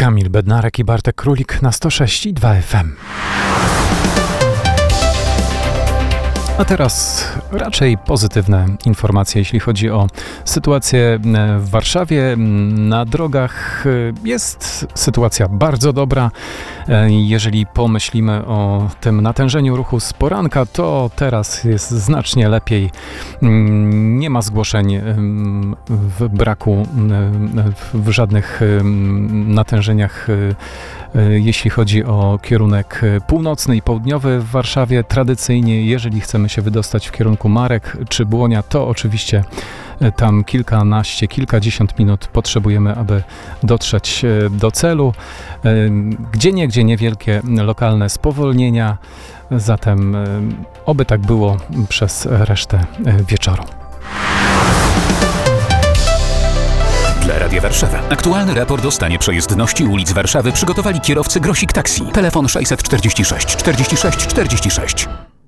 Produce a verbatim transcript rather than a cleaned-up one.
Kamil Bednarek i Bartek Królik na sto sześć i dwa F M. A teraz raczej pozytywne informacje, jeśli chodzi o sytuację w Warszawie. Na drogach jest sytuacja bardzo dobra. Jeżeli pomyślimy o tym natężeniu ruchu z poranka, to teraz jest znacznie lepiej. Nie ma zgłoszeń w braku, w żadnych natężeniach, jeśli chodzi o kierunek północny i południowy w Warszawie. Tradycyjnie, jeżeli chcemy się wydostać w kierunku Marek czy Błonia, to oczywiście tam kilkanaście, kilkadziesiąt minut potrzebujemy, aby dotrzeć do celu. Gdzieniegdzie niewielkie lokalne spowolnienia, zatem oby tak było przez resztę wieczoru. Dla Radia Warszawa. Aktualny raport o stanie przejezdności ulic Warszawy przygotowali kierowcy Grosik Taxi. Telefon sześćset czterdzieści sześć czterdzieści sześć czterdzieści sześć.